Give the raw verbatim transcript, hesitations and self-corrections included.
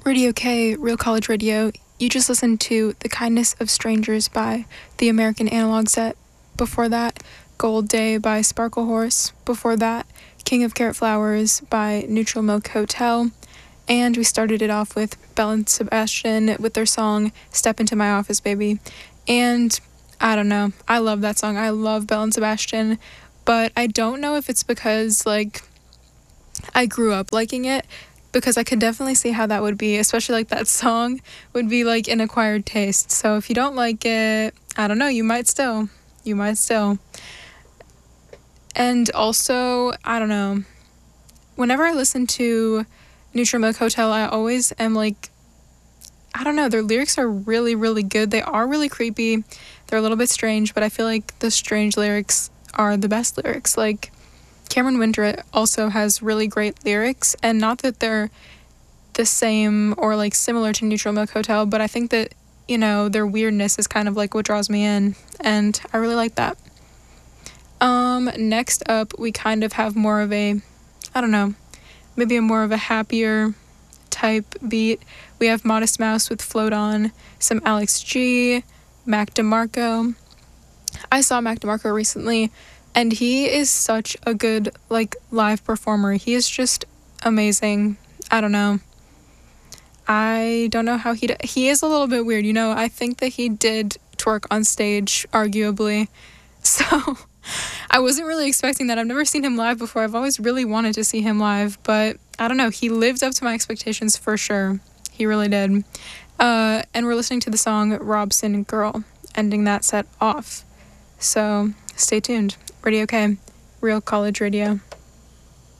Radio K, Real College Radio. You just listened to The Kindness of Strangers by the American Analog Set. Before that, Gold Day by Sparkle Horse. Before that, King of Carrot Flowers by Neutral Milk Hotel. And we started it off with Belle and Sebastian with their song Step Into My Office, Baby. And I don't know, I love that song. I love Belle and Sebastian, but I don't know if it's because, like, I grew up liking it, because I could definitely see how that would be, especially like that song would be like an acquired taste. So if you don't like it, I don't know, you might still. You might still. And also, I don't know, whenever I listen to Neutral Milk Hotel, I always am like, I don't know, their lyrics are really, really good. They are really creepy. They're a little bit strange, but I feel like the strange lyrics are the best lyrics. Like, Cameron Winter also has really great lyrics, and not that they're the same or like similar to Neutral Milk Hotel, but I think that, you know, their weirdness is kind of like what draws me in, and I really like that. Um, next up, we kind of have more of a, I don't know, maybe a more of a happier type beat. We have Modest Mouse with Float On, some Alex G, Mac DeMarco. I saw Mac DeMarco recently, and he is such a good, like, live performer. He is just amazing. I don't know. I don't know how he... D- he is a little bit weird, you know? I think that he did twerk on stage, arguably. So, I wasn't really expecting that. I've never seen him live before. I've always really wanted to see him live, but I don't know. He lived up to my expectations for sure. He really did. Uh, and we're listening to the song Robson Girl, ending that set off. So, stay tuned. Radio K, Real College Radio.